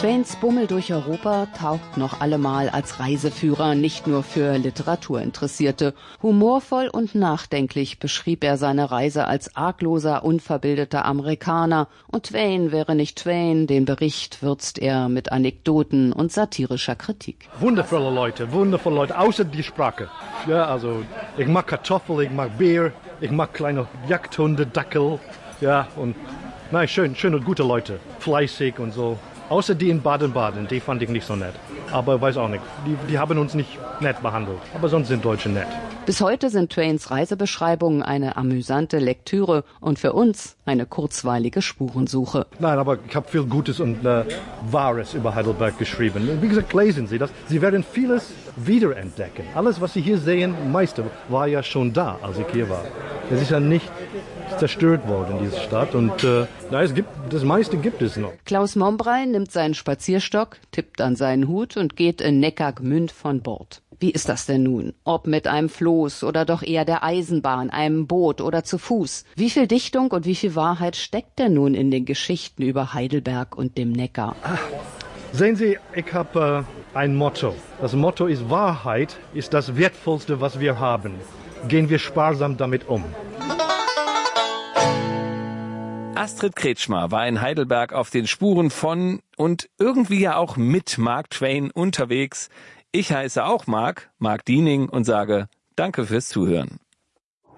Twains Bummel durch Europa taugt noch allemal als Reiseführer, nicht nur für Literaturinteressierte. Humorvoll und nachdenklich beschrieb er seine Reise als argloser, unverbildeter Amerikaner. Und Twain wäre nicht Twain, den Bericht würzt er mit Anekdoten und satirischer Kritik. Wundervolle Leute, außer die Sprache. Ja, also ich mag Kartoffel, ich mag Bier, ich mag kleine Jagdhunde, Dackel. Ja, und nein, schön und gute Leute, fleißig und so. Außer die in Baden-Baden, die fand ich nicht so nett. Aber weiß auch nicht, die haben uns nicht nett behandelt. Aber sonst sind Deutsche nett. Bis heute sind Twains Reisebeschreibungen eine amüsante Lektüre und für uns eine kurzweilige Spurensuche. Nein, aber ich habe viel Gutes und Wahres über Heidelberg geschrieben. Wie gesagt, lesen Sie das. Sie werden vieles wiederentdecken. Alles, was Sie hier sehen, meiste war ja schon da, als ich hier war. Es ist ja nicht zerstört worden, diese Stadt. Und das meiste gibt es noch. Klaus Mombrey nimmt seinen Spazierstock, tippt an seinen Hut und geht in Neckargmünd von Bord. Wie ist das denn nun? Ob mit einem Floß oder doch eher der Eisenbahn, einem Boot oder zu Fuß? Wie viel Dichtung und wie viel Wahrheit steckt denn nun in den Geschichten über Heidelberg und dem Neckar? Sehen Sie, ich habe ein Motto. Das Motto ist: Wahrheit ist das Wertvollste, was wir haben. Gehen wir sparsam damit um. Astrid Kretschmer war in Heidelberg auf den Spuren von und irgendwie ja auch mit Mark Twain unterwegs. Ich heiße auch Mark Diening und sage Danke fürs Zuhören.